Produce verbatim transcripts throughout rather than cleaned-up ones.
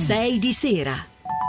sei di sera.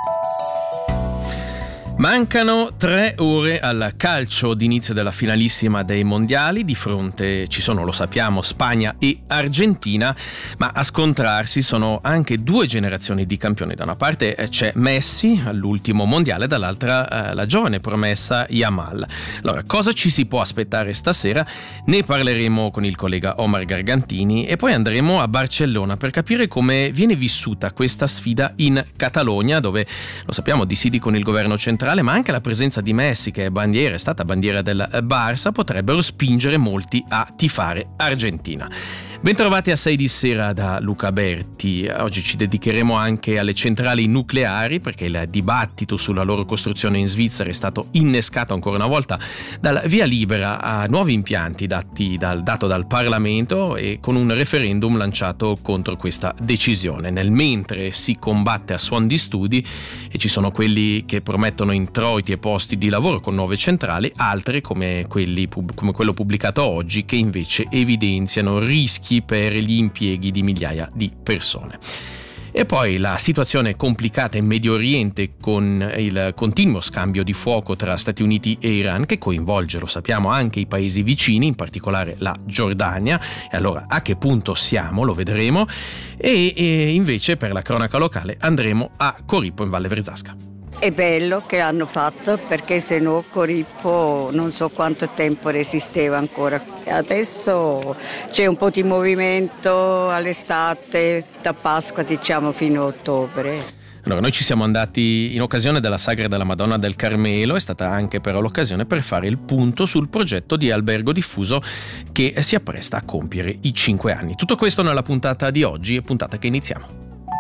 Mancano tre ore al calcio d'inizio della finalissima dei mondiali. Di fronte ci sono, lo sappiamo, Spagna e Argentina, ma a scontrarsi sono anche due generazioni di campioni. Da una parte c'è Messi all'ultimo mondiale, dall'altra eh, la giovane promessa Yamal. Allora, cosa ci si può aspettare stasera? Ne parleremo con il collega Omar Gargantini e poi andremo a Barcellona per capire come viene vissuta questa sfida in Catalogna, dove, lo sappiamo, dissidi con il governo centrale, ma anche la presenza di Messi, che è bandiera, è stata bandiera del Barça, potrebbero spingere molti a tifare Argentina. Bentrovati a sei di sera da Luca Berti. Oggi ci dedicheremo anche alle centrali nucleari, perché il dibattito sulla loro costruzione in Svizzera è stato innescato ancora una volta dal via libera a nuovi impianti dati dal, dato dal Parlamento e con un referendum lanciato contro questa decisione. Nel mentre si combatte a suon di studi e ci sono quelli che promettono introiti e posti di lavoro con nuove centrali, altre come, quelli, come quello pubblicato oggi, che invece evidenziano rischi per gli impieghi di migliaia di persone. E poi la situazione complicata in Medio Oriente, con il continuo scambio di fuoco tra Stati Uniti e Iran, che coinvolge, lo sappiamo, anche i paesi vicini, in particolare la Giordania. E allora a che punto siamo? Lo vedremo. E, e invece per la cronaca locale andremo a Corippo in Valle Verzasca. È bello che hanno fatto, perché se no Corippo non so quanto tempo resisteva ancora. Adesso c'è un po' di movimento all'estate, da Pasqua diciamo fino a ottobre. Allora, noi ci siamo andati in occasione della sagra della Madonna del Carmelo, è stata anche però l'occasione per fare il punto sul progetto di albergo diffuso che si appresta a compiere i cinque anni. Tutto questo nella puntata di oggi, puntata che iniziamo.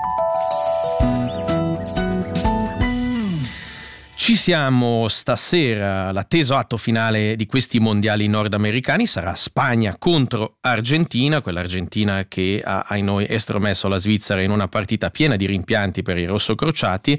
Ci siamo stasera, l'atteso atto finale di questi mondiali nordamericani sarà Spagna contro Argentina, quell'Argentina che ha ai noi estromesso la Svizzera in una partita piena di rimpianti per i rossocrociati.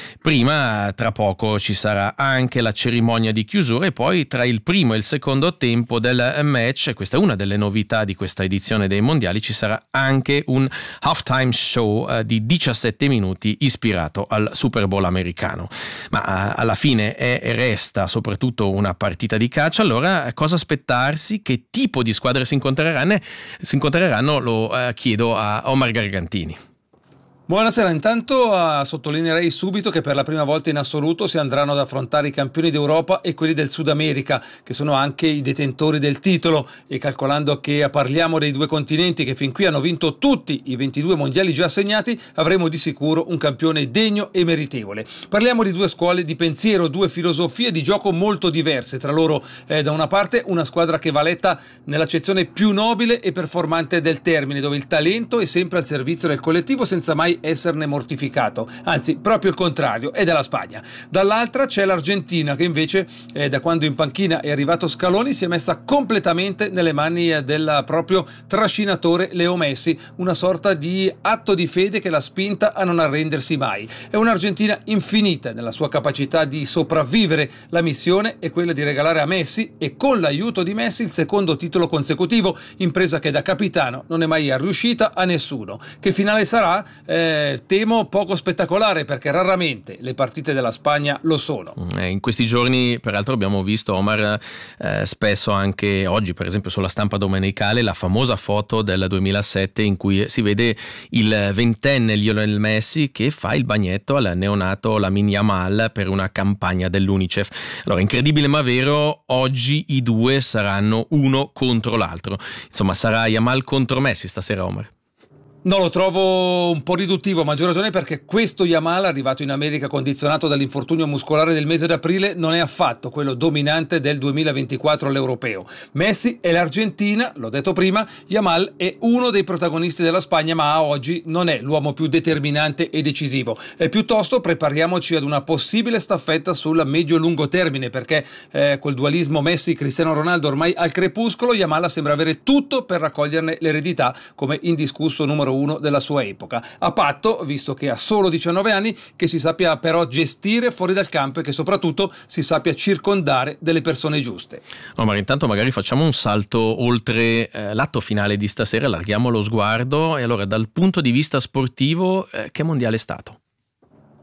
Prima, tra poco, ci sarà anche la cerimonia di chiusura e poi tra il primo e il secondo tempo del match, questa è una delle novità di questa edizione dei mondiali, ci sarà anche un halftime show eh, di diciassette minuti ispirato al Super Bowl americano. Ma alla fine è e resta soprattutto una partita di calcio. Allora cosa aspettarsi? Che tipo di squadre si incontreranno? Si incontreranno lo eh, chiedo a Omar Gargantini. Buonasera, intanto uh, sottolineerei subito che per la prima volta in assoluto si andranno ad affrontare i campioni d'Europa e quelli del Sud America, che sono anche i detentori del titolo, e calcolando che parliamo dei due continenti che fin qui hanno vinto tutti i ventidue mondiali già assegnati, avremo di sicuro un campione degno e meritevole. Parliamo di due scuole di pensiero, due filosofie di gioco molto diverse tra loro. Eh, da una parte una squadra che va letta nell'accezione più nobile e performante del termine, dove il talento è sempre al servizio del collettivo senza mai esserne mortificato, anzi proprio il contrario, è della Spagna. Dall'altra c'è l'Argentina che invece eh, da quando in panchina è arrivato Scaloni si è messa completamente nelle mani eh, del proprio trascinatore Leo Messi, una sorta di atto di fede che l'ha spinta a non arrendersi mai. È un'Argentina infinita nella sua capacità di sopravvivere. La missione è quella di regalare a Messi e con l'aiuto di Messi il secondo titolo consecutivo, impresa che da capitano non è mai riuscita a nessuno. Che finale sarà? Eh, temo poco spettacolare, perché raramente le partite della Spagna lo sono. Eh, in questi giorni peraltro abbiamo visto, Omar, eh, spesso anche oggi per esempio sulla stampa domenicale, la famosa foto del duemilasette in cui si vede il ventenne Lionel Messi che fa il bagnetto al neonato Lamine Yamal per una campagna dell'Unicef. Allora, incredibile ma vero, oggi i due saranno uno contro l'altro. Insomma, sarà Yamal contro Messi stasera, Omar. No, lo trovo un po' riduttivo, a maggior ragione perché questo Yamal, arrivato in America condizionato dall'infortunio muscolare del mese d'aprile, non è affatto quello dominante del duemilaventiquattro all'Europeo. Messi è l'Argentina, l'ho detto prima, Yamal è uno dei protagonisti della Spagna, ma a oggi non è l'uomo più determinante e decisivo. E piuttosto prepariamoci ad una possibile staffetta sul medio-lungo termine, perché eh, col dualismo Messi-Cristiano Ronaldo ormai al crepuscolo, Yamal sembra avere tutto per raccoglierne l'eredità come indiscusso numero uno della sua epoca, a patto, visto che ha solo diciannove anni, che si sappia però gestire fuori dal campo e che soprattutto si sappia circondare delle persone giuste. No, ma intanto magari facciamo un salto oltre eh, l'atto finale di stasera, allarghiamo lo sguardo e allora dal punto di vista sportivo eh, che mondiale è stato?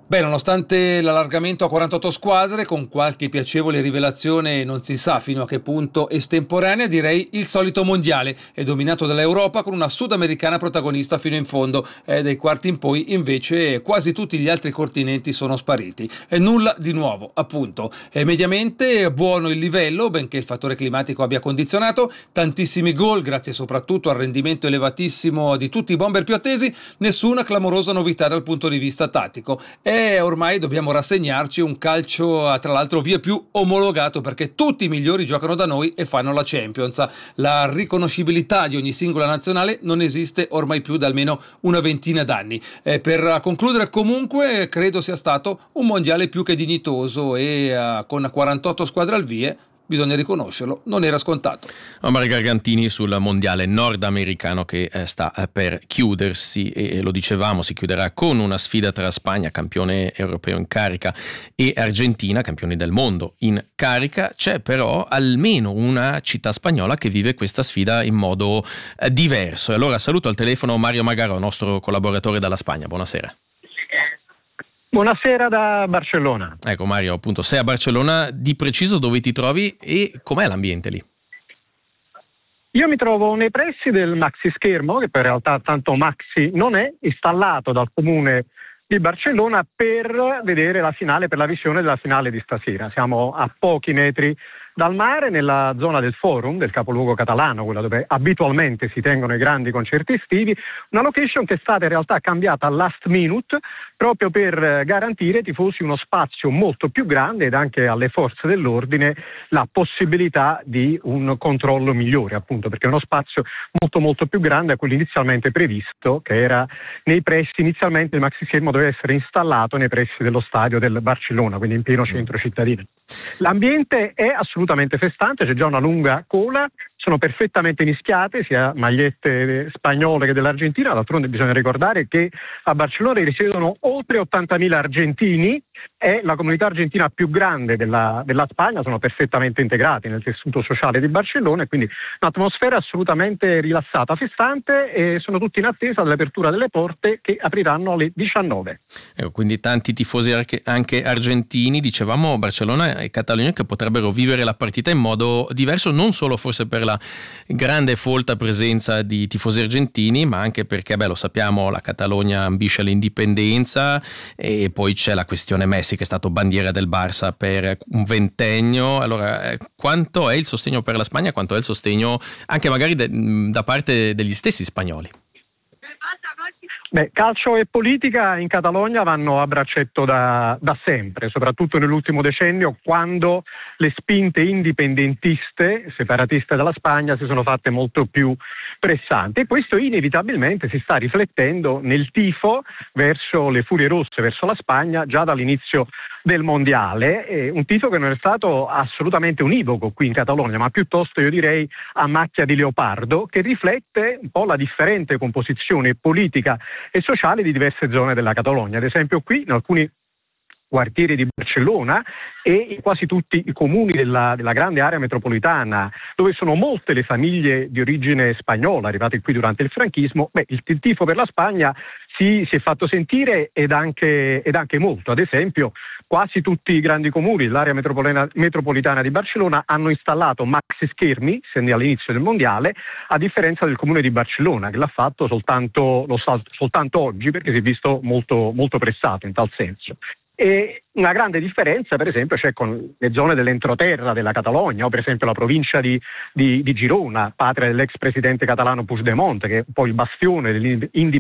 Beh, nonostante l'allargamento a quarantotto squadre, con qualche piacevole rivelazione non si sa fino a che punto estemporanea, direi il solito mondiale è dominato dall'Europa con una sudamericana protagonista fino in fondo. E dai quarti in poi invece quasi tutti gli altri continenti sono spariti. E nulla di nuovo, appunto. E mediamente buono il livello, benché il fattore climatico abbia condizionato, tantissimi gol grazie soprattutto al rendimento elevatissimo di tutti i bomber più attesi, nessuna clamorosa novità dal punto di vista tattico. E E ormai dobbiamo rassegnarci, un calcio tra l'altro via più omologato, perché tutti i migliori giocano da noi e fanno la Champions. La riconoscibilità di ogni singola nazionale non esiste ormai più da almeno una ventina d'anni. Eh, per concludere, comunque credo sia stato un mondiale più che dignitoso e uh, con quarantotto squadre al vie, bisogna riconoscerlo, non era scontato. Omar Gargantini sul mondiale nordamericano che sta per chiudersi, e lo dicevamo, si chiuderà con una sfida tra Spagna, campione europeo in carica, e Argentina, campioni del mondo in carica. C'è però almeno una città spagnola che vive questa sfida in modo diverso. E allora saluto al telefono Mario Magaro, nostro collaboratore dalla Spagna. Buonasera. Buonasera da Barcellona. Ecco Mario, appunto, sei a Barcellona, di preciso dove ti trovi e com'è l'ambiente lì? Io mi trovo nei pressi del maxi schermo, che per realtà tanto maxi non è, installato dal comune di Barcellona per vedere la finale, per la visione della finale di stasera. Siamo a pochi metri dal mare, nella zona del Forum, del capoluogo catalano, quella dove abitualmente si tengono i grandi concerti estivi, una location che è stata in realtà cambiata last minute proprio per garantire ai tifosi uno spazio molto più grande ed anche alle forze dell'ordine la possibilità di un controllo migliore, appunto perché è uno spazio molto molto più grande a quello inizialmente previsto, che era nei pressi. Inizialmente il maxi schermo doveva essere installato nei pressi dello stadio del Barcellona, quindi in pieno centro cittadino. L'ambiente è assolutamente festante, c'è già una lunga cola, sono perfettamente mischiate sia magliette spagnole che dell'Argentina. D'altronde bisogna ricordare che a Barcellona risiedono oltre ottantamila argentini, è la comunità argentina più grande della, della Spagna, sono perfettamente integrati nel tessuto sociale di Barcellona e quindi un'atmosfera assolutamente rilassata, festante, e sono tutti in attesa dell'apertura delle porte che apriranno alle diciannove. Ecco, quindi tanti tifosi anche argentini, dicevamo Barcellona e Catalogna, che potrebbero vivere la partita in modo diverso, non solo forse per la grande e folta presenza di tifosi argentini, ma anche perché, beh, lo sappiamo, la Catalogna ambisce all'indipendenza e poi c'è la questione Messi, che è stato bandiera del Barça per un ventennio. Allora, quanto è il sostegno per la Spagna, quanto è il sostegno anche magari de- da parte degli stessi spagnoli? Beh, calcio e politica in Catalogna vanno a braccetto da, da sempre, soprattutto nell'ultimo decennio, quando le spinte indipendentiste, separatiste dalla Spagna, si sono fatte molto più pressanti, e questo inevitabilmente si sta riflettendo nel tifo verso le furie rosse, verso la Spagna, già dall'inizio del mondiale, eh, un tifo che non è stato assolutamente univoco qui in Catalogna, ma piuttosto io direi a macchia di leopardo, che riflette un po' la differente composizione politica e sociale di diverse zone della Catalogna. Ad esempio qui in alcuni quartieri di Barcellona e in quasi tutti i comuni della, della grande area metropolitana, dove sono molte le famiglie di origine spagnola arrivate qui durante il franchismo, beh, il, il tifo per la Spagna si, si è fatto sentire ed anche, ed anche molto. Ad esempio, quasi tutti i grandi comuni dell'area metropolitana, metropolitana di Barcellona hanno installato maxi schermi, se ne all'inizio del mondiale, a differenza del comune di Barcellona, che l'ha fatto soltanto, lo sa, soltanto oggi, perché si è visto molto, molto pressato in tal senso. E una grande differenza, per esempio, c'è con le zone dell'entroterra della Catalogna, o per esempio la provincia di, di, di Girona, patria dell'ex presidente catalano Puigdemont, che è un po' il bastione dell'indipendenza